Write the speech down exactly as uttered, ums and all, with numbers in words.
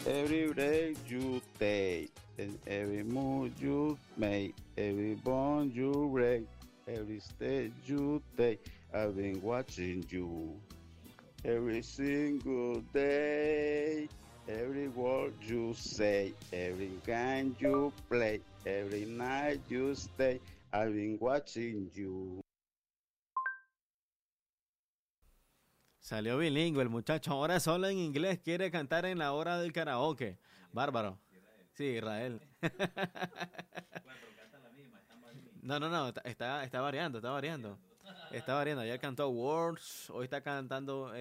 Every day you take, and every move you make, every bond you break, every step you take, I've been watching you. Every single day, every word you say, every game you play, every night you stay, I've been watching you. Salió bilingüe el muchacho, ahora solo en inglés, quiere cantar en la hora del karaoke. Bárbaro. Sí, Israel. No, no, no, está, está variando, está variando. Está variando. Ayer cantó Words, hoy está cantando